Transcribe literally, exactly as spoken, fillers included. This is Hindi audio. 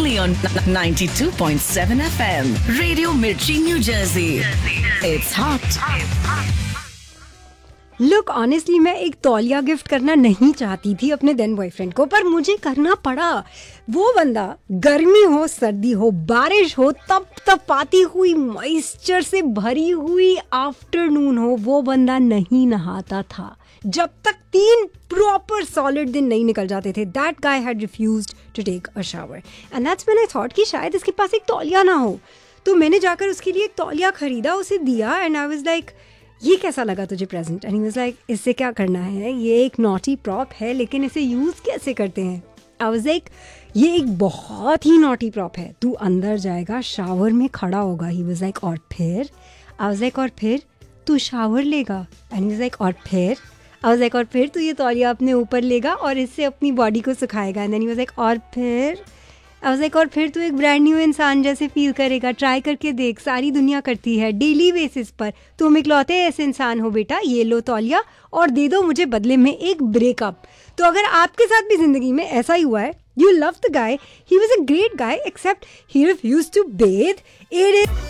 only on ninety-two point seven F M. Radio Mirchi, New Jersey. It's hot. Look honestly मैं एक तौलिया गिफ्ट करना नहीं चाहती थी अपने देन बॉयफ्रेंड को, पर मुझे करना पड़ा। वो बंदा गर्मी हो सर्दी हो बारिश हो तप तपाती हुई मॉइस्चर से भरी हुई आफ्टरनून हो, वो बंदा नहीं नहाता था जब तक तीन प्रॉपर सॉलिड दिन नहीं निकल जाते थे। That guy had refused to take a shower and that's when I thought कि शायद इसके पास एक तौलिया ना हो। तो मैंने जाकर उसके लिए एक तौलिया खरीदा, उसे दिया एंड आई वाज लाइक, ये कैसा लगा तुझे present? And he was like, इससे क्या करना है, ये एक नॉटी प्रॉप है लेकिन इसे यूज़ कैसे करते हैं? आई वाज लाइक, ये एक बहुत ही नॉटी प्रॉप है, तू अंदर जाएगा शावर में खड़ा होगा। ही वाज लाइक, और फिर? आई वाज लाइक, और फिर तू शावर लेगा? एंड ही वाज लाइक, और फिर? आई वाज लाइक, और फिर तू ये तौलिया अपने ऊपर लेगा और इससे अपनी बॉडी को सुखाएगा। And then he was like, और फिर? आई वाज लाइक, और फिर तू एक ब्रांड न्यू इंसान जैसे फील करेगा। ट्राई करके देख, सारी दुनिया करती है डेली बेसिस पर, तुम इकलौते ऐसे इंसान हो बेटा। ये लो तौलिया और दे दो मुझे बदले में एक ब्रेकअप। तो अगर आपके साथ भी जिंदगी में ऐसा ही हुआ है, you love the guy, he was a great guy accept he refused to Beth, it is